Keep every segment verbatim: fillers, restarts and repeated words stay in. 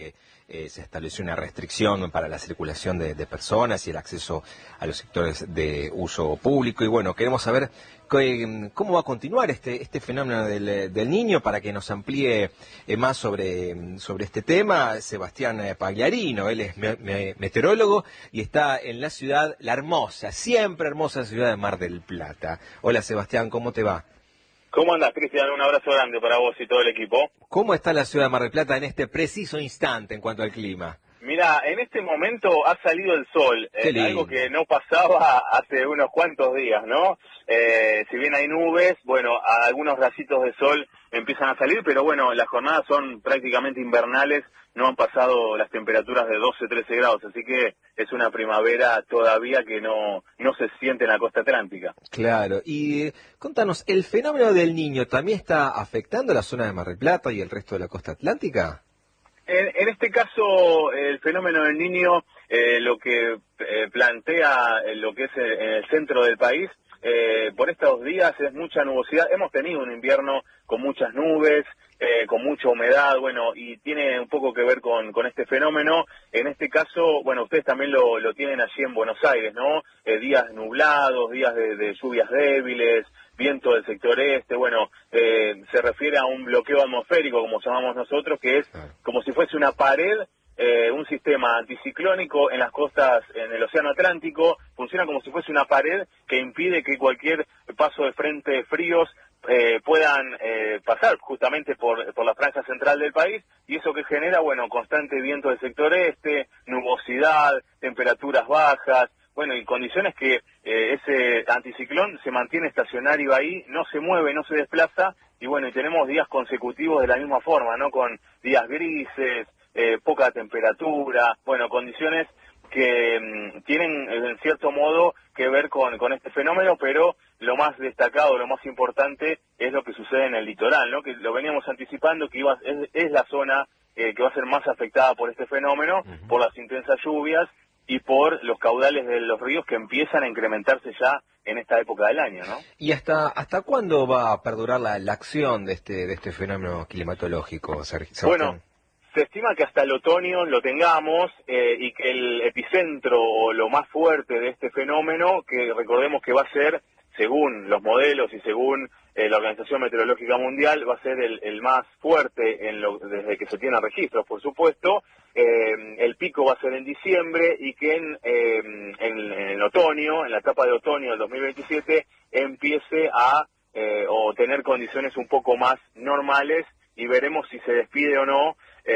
Eh, se estableció una restricción para la circulación de, de personas y el acceso a los sectores de uso público. Y bueno, queremos saber que, cómo va a continuar este, este fenómeno del, del Niño para que nos amplíe eh, más sobre, sobre este tema. Sebastián Pagliarino, él es me, me, meteorólogo y está en la ciudad, la hermosa, siempre hermosa ciudad de Mar del Plata. Hola Sebastián, ¿cómo te va? ¿Cómo andás, Cristian? Un abrazo grande para vos y todo el equipo. ¿Cómo está la ciudad de Mar del Plata en este preciso instante en cuanto al clima? Mira, en este momento ha salido el sol, eh, algo que no pasaba hace unos cuantos días, ¿no? Eh, si bien hay nubes, bueno, algunos rayitos de sol empiezan a salir, pero bueno, las jornadas son prácticamente invernales, no han pasado las temperaturas de doce, trece grados, así que es una primavera todavía que no, no se siente en la costa atlántica. Claro, y eh, contanos, ¿el fenómeno del Niño también está afectando la zona de Mar del Plata y el resto de la costa atlántica? En, en este caso, el fenómeno del Niño, eh, lo que eh, plantea eh, lo que es el, en el centro del país, eh, por estos días es mucha nubosidad. Hemos tenido un invierno con muchas nubes, eh, con mucha humedad, bueno, y tiene un poco que ver con, con este fenómeno. En este caso, bueno, ustedes también lo, lo tienen allí en Buenos Aires, ¿no? Eh, días nublados, días de, de lluvias débiles, viento del sector este, bueno, eh, se refiere a un bloqueo atmosférico, como llamamos nosotros, que es como si fuese una pared, eh, un sistema anticiclónico en las costas, en el océano Atlántico, funciona como si fuese una pared que impide que cualquier paso de frente fríos eh, puedan eh, pasar justamente por, por la franja central del país, y eso que genera, bueno, constante viento del sector este, nubosidad, temperaturas bajas, bueno, y condiciones que eh, ese anticiclón se mantiene estacionario ahí, no se mueve, no se desplaza, y bueno, y tenemos días consecutivos de la misma forma, ¿no? Con días grises, eh, poca temperatura, bueno, condiciones que mmm, tienen en cierto modo que ver con, con este fenómeno, pero lo más destacado, lo más importante es lo que sucede en el litoral, ¿no? Que lo veníamos anticipando, que iba, es, es la zona eh, que va a ser más afectada por este fenómeno, uh-huh. por las intensas lluvias, y por los caudales de los ríos que empiezan a incrementarse ya en esta época del año, ¿no? ¿Y hasta hasta cuándo va a perdurar la, la acción de este de este fenómeno climatológico, Sergio? Bueno, se estima que hasta el otoño lo tengamos eh, y que el epicentro o lo más fuerte de este fenómeno, que recordemos que va a ser, según los modelos y según eh, la Organización Meteorológica Mundial, va a ser el, el más fuerte en lo, desde que se tiene registros, por supuesto. Eh, el pico va a ser en diciembre y que en, eh, en, en el otoño, en la etapa de otoño del dos mil veintisiete, empiece a eh, o tener condiciones un poco más normales, y veremos si se despide o no,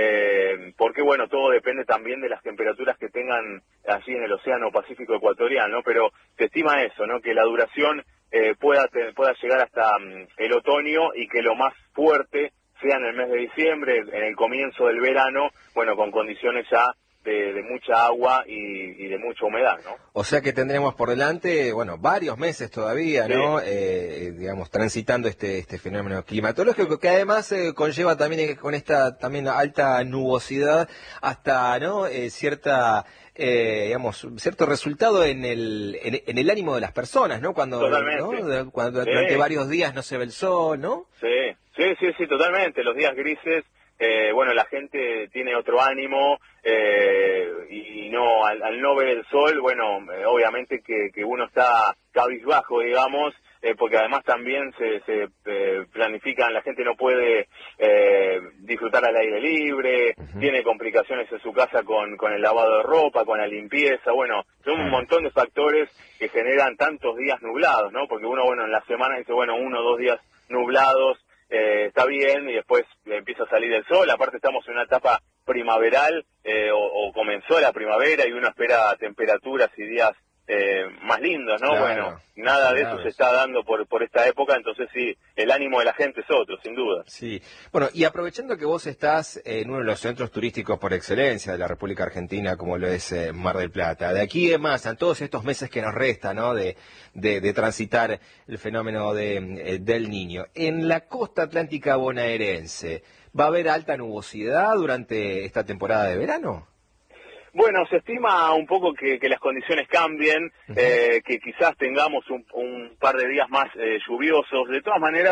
eh, porque bueno, todo depende también de las temperaturas que tengan allí en el Océano Pacífico Ecuatorial, ¿no? Pero se estima eso, ¿no? Que la duración eh, pueda, te, pueda llegar hasta um, el otoño, y que lo más fuerte sea en el mes de diciembre, en el comienzo del verano, bueno, con condiciones ya de, de mucha agua y, y de mucha humedad, ¿no? O sea que tendremos por delante, bueno, varios meses todavía, ¿no? Sí. Eh, digamos, transitando este este fenómeno climatológico, que además eh, conlleva también con esta también alta nubosidad hasta, ¿no? Eh, cierta Eh, digamos, cierto resultado en el en, en el ánimo de las personas, ¿no? Cuando, ¿no? Cuando sí. durante varios días no se ve el sol, ¿no? Sí, sí, sí, sí, totalmente. Los días grises, eh, bueno, la gente tiene otro ánimo, eh, y no al, al no ver el sol, bueno, eh, obviamente que, que uno está cabizbajo, digamos, eh, porque además también se, se eh, planifican, la gente no puede eh, disfrutar al aire libre, uh-huh. tiene complicaciones en su casa con, con el lavado de ropa, con la limpieza, bueno, son un montón de factores que generan tantos días nublados, ¿no? Porque uno, bueno, en la semana dice, bueno, uno o dos días nublados, eh, está bien, y después empieza a salir el sol, aparte estamos en una etapa primaveral, eh, o, o comenzó la primavera, y uno espera temperaturas y días Eh, más lindos, ¿no? Claro, bueno, nada de eso se está dando por por esta época, entonces sí, el ánimo de la gente es otro, sin duda. Sí, bueno, y aprovechando que vos estás en uno de los centros turísticos por excelencia de la República Argentina, como lo es eh, Mar del Plata, de aquí en más, en todos estos meses que nos resta, ¿no? De, de, de transitar el fenómeno de, eh, del Niño, en la costa atlántica bonaerense, ¿va a haber alta nubosidad durante esta temporada de verano? Bueno, se estima un poco que, que las condiciones cambien, uh-huh. eh, que quizás tengamos un, un par de días más eh, lluviosos. De todas maneras,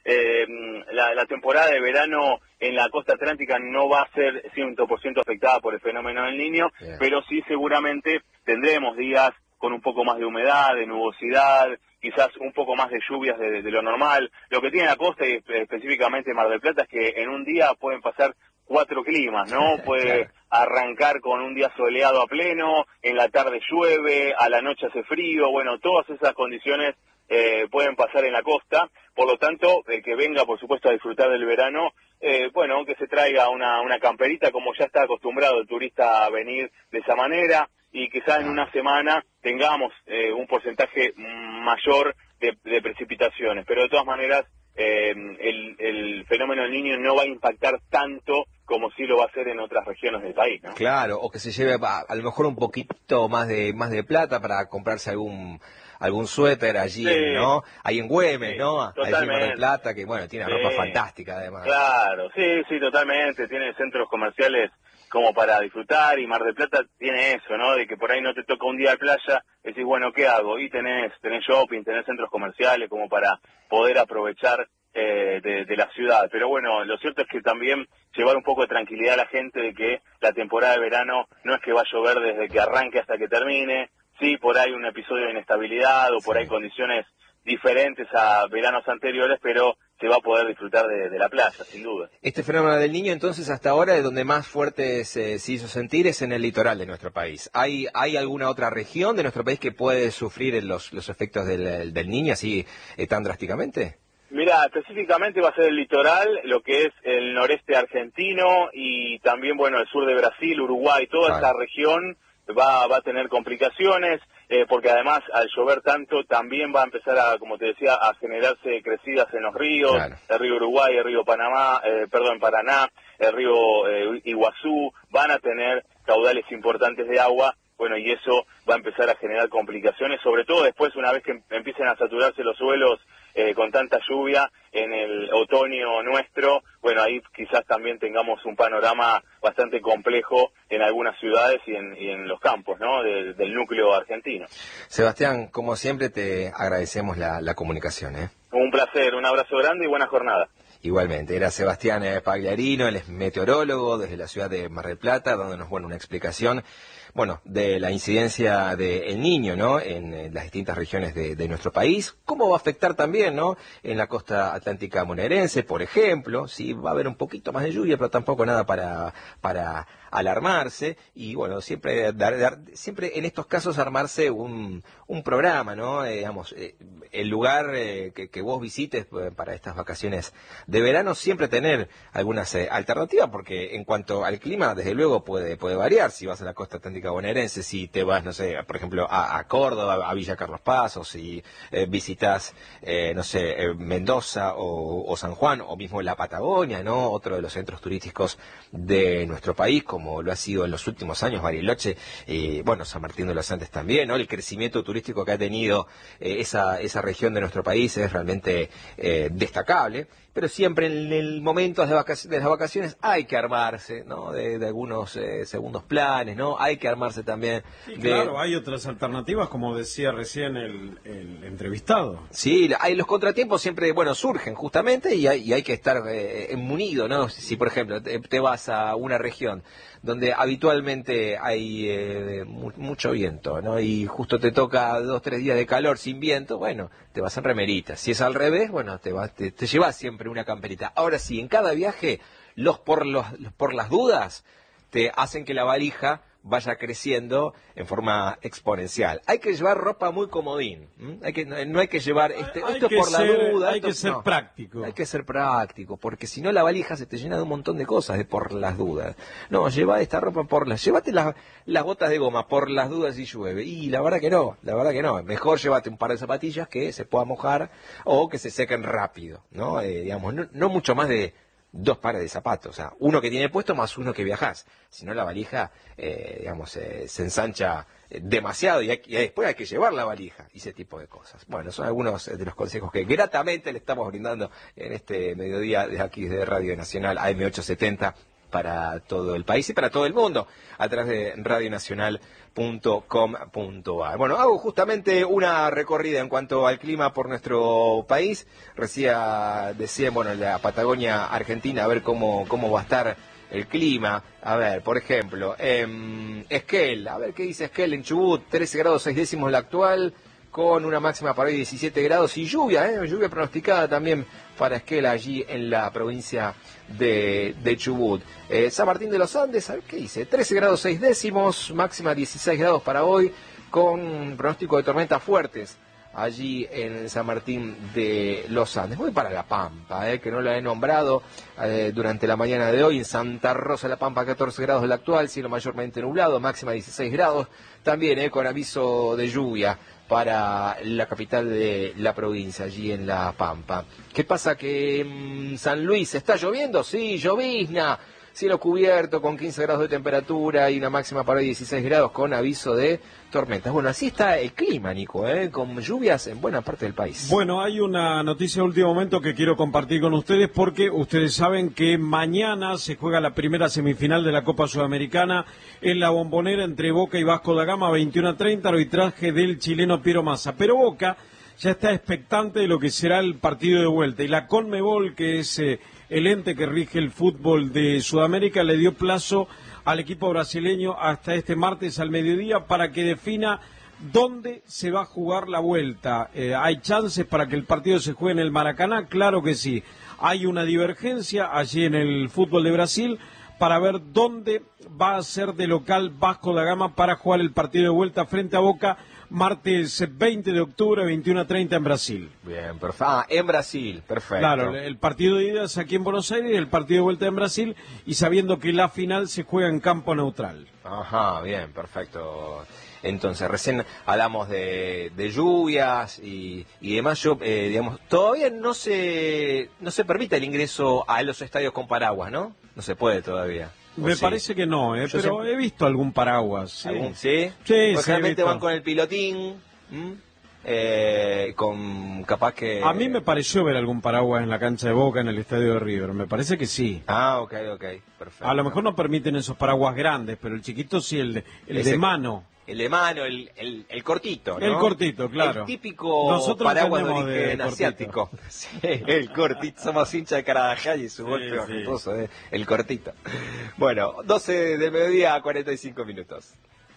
eh, la, la temporada de verano en la costa atlántica no va a ser cien por ciento afectada por el fenómeno del Niño, yeah. pero sí seguramente tendremos días con un poco más de humedad, de nubosidad, quizás un poco más de lluvias de, de lo normal. Lo que tiene la costa y específicamente Mar del Plata es que en un día pueden pasar cuatro climas, ¿no? Puede claro. arrancar con un día soleado a pleno, en la tarde llueve, a la noche hace frío, bueno, todas esas condiciones eh, pueden pasar en la costa, por lo tanto, el que venga, por supuesto, a disfrutar del verano, eh, bueno, que se traiga una, una camperita, como ya está acostumbrado el turista a venir de esa manera, y quizás en una semana tengamos eh, un porcentaje mayor de, de precipitaciones, pero de todas maneras, Eh, el, el fenómeno del Niño no va a impactar tanto como sí lo va a hacer en otras regiones del país, ¿no? Claro, o que se lleve a, a lo mejor un poquito más de más de plata para comprarse algún algún suéter allí, sí. ¿no? Ahí en Güemes, sí, ¿no? Totalmente. Ahí en de Plata, que bueno, tiene sí. ropa fantástica además. Claro, sí, sí, totalmente. Tiene centros comerciales como para disfrutar, y Mar del Plata tiene eso, ¿no? De que por ahí no te toca un día de playa, decís, bueno, ¿qué hago? Y tenés, tenés shopping, tenés centros comerciales como para poder aprovechar eh, de, de la ciudad. Pero bueno, lo cierto es que también llevar un poco de tranquilidad a la gente de que la temporada de verano no es que va a llover desde que arranque hasta que termine. Sí, por ahí un episodio de inestabilidad o por sí. ahí condiciones diferentes a veranos anteriores, pero se va a poder disfrutar de, de la playa, sin duda. Este fenómeno del Niño, entonces, hasta ahora, es donde más fuerte se, se hizo sentir, es en el litoral de nuestro país. ¿Hay hay alguna otra región de nuestro país que puede sufrir los, los efectos del, del Niño así eh, tan drásticamente? Mira, específicamente va a ser el litoral, lo que es el noreste argentino y también, bueno, el sur de Brasil, Uruguay, toda vale. esta región va, va a tener complicaciones, eh, porque además al llover tanto también va a empezar a, como te decía, a generarse crecidas en los ríos, claro. el río Uruguay, el río Panamá, eh, perdón, Paraná, el río eh, Iguazú, van a tener caudales importantes de agua, bueno, y eso va a empezar a generar complicaciones, sobre todo después, una vez que empiecen a saturarse los suelos eh, con tanta lluvia en el otoño nuestro, bueno, ahí quizás también tengamos un panorama bastante complejo en algunas ciudades y en, y en los campos, ¿no?, de, del núcleo argentino. Sebastián, como siempre te agradecemos la, la comunicación, ¿eh? Un placer, un abrazo grande y buena jornada. Igualmente, era Sebastián Pagliarino, él es meteorólogo desde la ciudad de Mar del Plata, dándonos, bueno, una explicación, bueno, de la incidencia del Niño, ¿no?, en, en las distintas regiones de, de nuestro país, cómo va a afectar también, ¿no?, en la costa atlántica bonaerense, por ejemplo, sí, va a haber un poquito más de lluvia, pero tampoco nada para, para alarmarse, y bueno, siempre dar, dar, siempre en estos casos armarse un, un programa, ¿no?, eh, digamos, eh, el lugar eh, que, que vos visites eh, para estas vacaciones de verano, siempre tener algunas eh, alternativas, porque en cuanto al clima, desde luego puede, puede variar, si vas a la costa atlántica bonaerense, si te vas, no sé, por ejemplo, a, a Córdoba, a Villa Carlos Paz, o si eh, visitas, eh, no sé, eh, Mendoza o, o San Juan, o mismo la Patagonia, ¿no?, otro de los centros turísticos de nuestro país, como lo ha sido en los últimos años Bariloche, y bueno, San Martín de los Andes también, ¿no?, el crecimiento turístico que ha tenido eh, esa, esa región de nuestro país es realmente eh, destacable. Pero siempre en el momento de, vacac- de las vacaciones hay que armarse, ¿no?, de, de algunos eh, segundos planes, ¿no? Hay que armarse también. Sí, de... claro, hay otras alternativas, como decía recién el, el entrevistado. Sí, hay los contratiempos siempre, bueno, surgen justamente y hay, y hay que estar eh, munido, ¿no? Si, por ejemplo, te, te vas a una región donde habitualmente hay eh, mu- mucho viento, ¿no?, y justo te toca dos, tres días de calor sin viento, bueno, te vas en remerita. Si es al revés, bueno, te vas, te, te llevas siempre una camperita. Ahora sí, en cada viaje, los por los por las dudas, te hacen que la valija vaya creciendo en forma exponencial. Hay que llevar ropa muy comodín. ¿m? Hay que no, no hay que llevar este, hay esto que por ser, la duda. Hay esto, que ser no, práctico. Hay que ser práctico, porque si no la valija se te llena de un montón de cosas de por las dudas. No, lleva esta ropa por las, llévate las las botas de goma por las dudas si llueve. Y la verdad que no, la verdad que no. Mejor llévate un par de zapatillas que se puedan mojar o que se sequen rápido, ¿no? Eh, digamos, no, no mucho más de dos pares de zapatos, o sea, uno que tiene puesto más uno que viajás. Si no, la valija, eh, digamos, eh, se ensancha demasiado y, hay, y después hay que llevar la valija y ese tipo de cosas. Bueno, son algunos de los consejos que gratamente le estamos brindando en este mediodía de aquí de Radio Nacional A M ochocientos setenta para todo el país y para todo el mundo a través de radio nacional punto com punto a r. Bueno, hago justamente una recorrida en cuanto al clima por nuestro país. Recién decía, bueno, en la Patagonia Argentina, a ver cómo, cómo va a estar el clima. A ver, por ejemplo, en Esquel, a ver qué dice Esquel en Chubut, trece grados seis décimos la actual, con una máxima para hoy de diecisiete grados y lluvia, ¿eh? lluvia pronosticada también para Esquel allí en la provincia de, de Chubut. Eh, San Martín de los Andes, a ver qué dice, trece grados seis décimos, máxima dieciséis grados para hoy, con pronóstico de tormentas fuertes allí en San Martín de los Andes. Voy para La Pampa, eh, que no la he nombrado eh, durante la mañana de hoy. En Santa Rosa de La Pampa, catorce grados de la actual, cielo mayormente nublado, máxima dieciséis grados, también eh, con aviso de lluvia para la capital de la provincia, allí en La Pampa. ¿Qué pasa? Que en San Luis está lloviendo, sí, llovizna, cielo cubierto con quince grados de temperatura y una máxima para hoy dieciséis grados con aviso de tormentas. Bueno, así está el clima, Nico, ¿eh? Con lluvias en buena parte del país. Bueno, hay una noticia de último momento que quiero compartir con ustedes porque ustedes saben que mañana se juega la primera semifinal de la Copa Sudamericana en la Bombonera entre Boca y Vasco da Gama, veintiuno a treinta, arbitraje del chileno Piero Massa. Pero Boca ya está expectante de lo que será el partido de vuelta y la Conmebol, que es eh, el ente que rige el fútbol de Sudamérica, le dio plazo al equipo brasileño hasta este martes al mediodía para que defina dónde se va a jugar la vuelta. Eh, ¿Hay chances para que el partido se juegue en el Maracaná? Claro que sí. Hay una divergencia allí en el fútbol de Brasil para ver dónde va a ser de local Vasco da Gama para jugar el partido de vuelta frente a Boca, martes veinte de octubre, veintiuno a treinta en Brasil. Bien, perfecto. Ah, en Brasil, perfecto. Claro, el partido de ida es aquí en Buenos Aires y el partido de vuelta en Brasil, y sabiendo que la final se juega en campo neutral. Ajá, bien, perfecto. Entonces, recién hablamos de, de lluvias y, y demás. Yo, eh, digamos, todavía no se, no se permite el ingreso a los estadios con paraguas, ¿no? No se puede todavía. Me sí? parece que no, ¿eh? Pero siempre... he visto algún paraguas. ¿Sí? ¿Algún? ¿Sí? Sí, pues sí, realmente van con el pilotín, eh, con capaz que... A mí me pareció ver algún paraguas en la cancha de Boca, en el estadio de River. Me parece que sí. Ah, ok, ok, perfecto. A lo mejor no permiten esos paraguas grandes, pero el chiquito sí, el de, el Ese... de mano. El de mano, el, el, el cortito, ¿no? El cortito, claro. El típico Nosotros paraguas de entendemos origen de asiático. Sí, el cortito. Somos hinchas de Carabajal y su Sí, golpe sí. ostentoso, ¿eh? El cortito. Bueno, doce del mediodía a cuarenta y cinco minutos.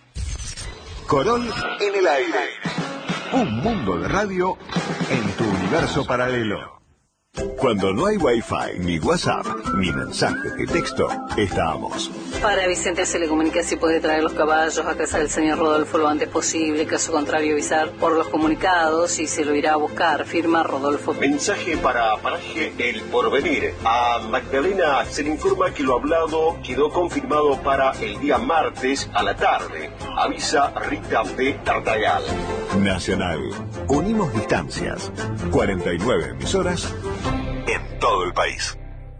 Corol en el aire. Un mundo de radio en tu universo paralelo. Cuando no hay Wi-Fi, ni WhatsApp, ni mensajes de texto, estamos. Para Vicente se le comunica si puede traer los caballos a casa del señor Rodolfo lo antes posible, caso contrario avisar por los comunicados y se lo irá a buscar, firma Rodolfo. Mensaje para Paraje El Porvenir. A Magdalena se le informa que lo hablado quedó confirmado para el día martes a la tarde. Avisa Rita de Tartagal. Nacional. Unimos distancias. cuarenta y nueve emisoras en todo el país.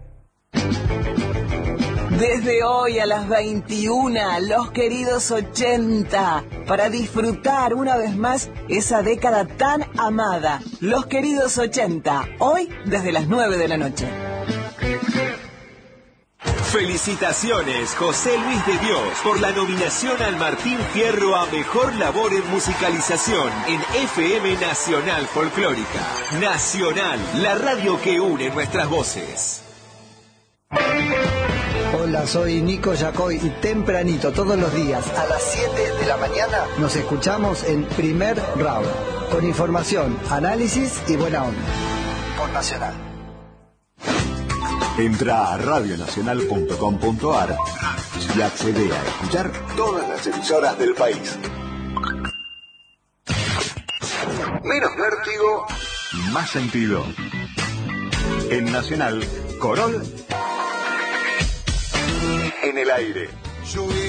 Desde hoy a las veintiuna, los queridos ochenta, para disfrutar una vez más esa década tan amada. Los queridos ochenta, hoy desde las nueve de la noche. Felicitaciones, José Luis de Dios, por la nominación al Martín Fierro a Mejor Labor en Musicalización en F M Nacional Folclórica. Nacional, la radio que une nuestras voces. Hola, soy Nico Yacoy y tempranito todos los días a las siete de la mañana nos escuchamos en Primer Round, con información, análisis y buena onda. Por Nacional. Entra a radio nacional punto com punto a r y accede a escuchar todas las emisoras del país. Menos vértigo, más sentido. En Nacional, Corol en el aire.